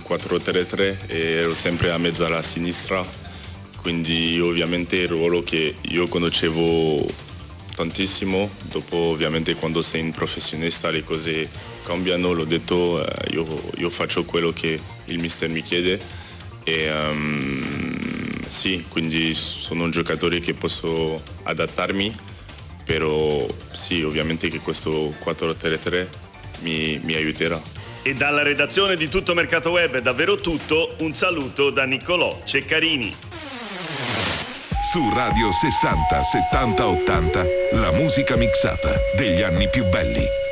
4-3-3 e ero sempre a mezzo alla sinistra, quindi ovviamente il ruolo che io conoscevo tantissimo. Dopo ovviamente quando sei un professionista le cose cambiano, l'ho detto, io faccio quello che il mister mi chiede e sì, quindi sono un giocatore che posso adattarmi, però sì, ovviamente che questo 4-3-3 mi aiuterà. E dalla redazione di Tutto Mercato Web è davvero tutto, un saluto da Niccolò Ceccarini. Su Radio 60 70 80 la musica mixata degli anni più belli.